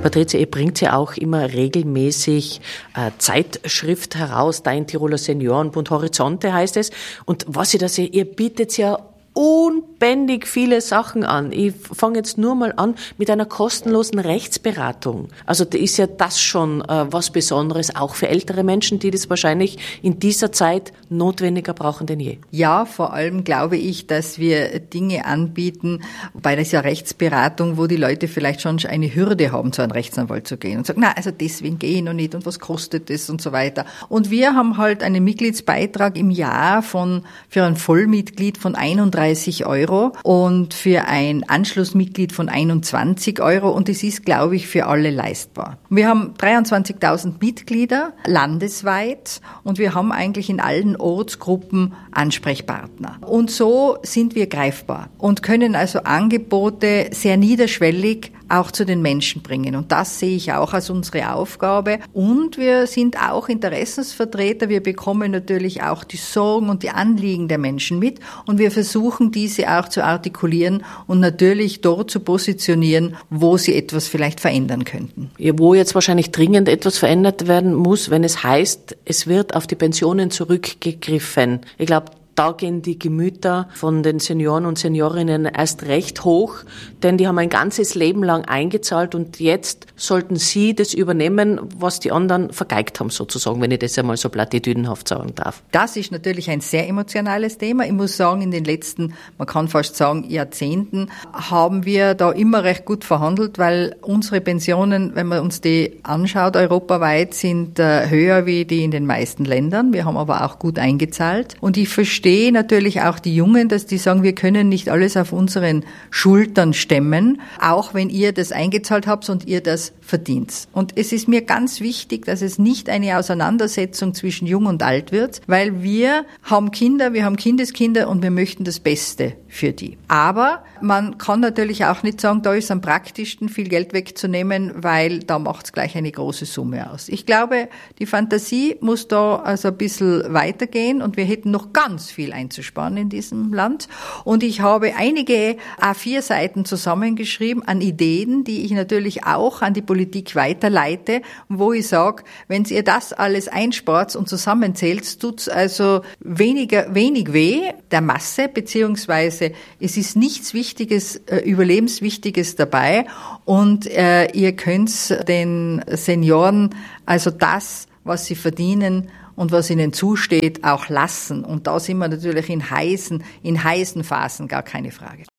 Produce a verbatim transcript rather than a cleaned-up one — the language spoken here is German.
Patricia, ihr bringt ja auch immer regelmäßig äh, Zeitschrift heraus, Dein Tiroler Seniorenbund, Horizonte heißt es. Und was ihr da seht, ihr bietet ja unbändig viele Sachen an. Ich fange jetzt nur mal an mit einer kostenlosen Rechtsberatung. Also da ist ja das schon äh, was Besonderes, auch für ältere Menschen, die das wahrscheinlich in dieser Zeit notwendiger brauchen denn je. Ja, vor allem glaube ich, dass wir Dinge anbieten bei dieser Rechtsberatung, wo die Leute vielleicht schon eine Hürde haben, zu einem Rechtsanwalt zu gehen und sagen, na, also deswegen gehe ich noch nicht und was kostet das und so weiter. Und wir haben halt einen Mitgliedsbeitrag im Jahr von für ein Vollmitglied von einunddreißig Euro und für ein Anschlussmitglied von einundzwanzig Euro und es ist, glaube ich, für alle leistbar. Wir haben dreiundzwanzigtausend Mitglieder landesweit und wir haben eigentlich in allen Ortsgruppen Ansprechpartner. Und so sind wir greifbar und können also Angebote sehr niederschwellig auch zu den Menschen bringen. Und das sehe ich auch als unsere Aufgabe. Und wir sind auch Interessensvertreter. Wir bekommen natürlich auch die Sorgen und die Anliegen der Menschen mit. Und wir versuchen, diese auch zu artikulieren und natürlich dort zu positionieren, wo sie etwas vielleicht verändern könnten. Ja, wo jetzt wahrscheinlich dringend etwas verändert werden muss, wenn es heißt, es wird auf die Pensionen zurückgegriffen. Ich glaube, da gehen die Gemüter von den Senioren und Seniorinnen erst recht hoch, denn die haben ein ganzes Leben lang eingezahlt und jetzt sollten sie das übernehmen, was die anderen vergeigt haben sozusagen, wenn ich das einmal so plattitüdenhaft sagen darf. Das ist natürlich ein sehr emotionales Thema. Ich muss sagen, in den letzten, man kann fast sagen, Jahrzehnten haben wir da immer recht gut verhandelt, weil unsere Pensionen, wenn man uns die anschaut, europaweit sind äh, höher wie die in den meisten Ländern. Wir haben aber auch gut eingezahlt und ich verstehe natürlich auch die Jungen, dass die sagen, wir können nicht alles auf unseren Schultern stemmen, auch wenn ihr das eingezahlt habt und ihr das verdient. Und es ist mir ganz wichtig, dass es nicht eine Auseinandersetzung zwischen Jung und Alt wird, weil wir haben Kinder, wir haben Kindeskinder und wir möchten das Beste für die. Aber man kann natürlich auch nicht sagen, da ist am praktischsten viel Geld wegzunehmen, weil da macht es gleich eine große Summe aus. Ich glaube, die Fantasie muss da also ein bisschen weitergehen und wir hätten noch ganz viel einzusparen in diesem Land. Und ich habe einige A vier Seiten zusammengeschrieben an Ideen, die ich natürlich auch an die Politik weiterleite, wo ich sage, wenn ihr das alles einspart und zusammenzählt, tut's also weniger, wenig weh der Masse, beziehungsweise es ist nichts Wichtiges, Überlebenswichtiges dabei und äh, ihr könnt den Senioren also das, was sie verdienen und was ihnen zusteht, auch lassen. Und da sind wir natürlich in heißen, in heißen Phasen, gar keine Frage.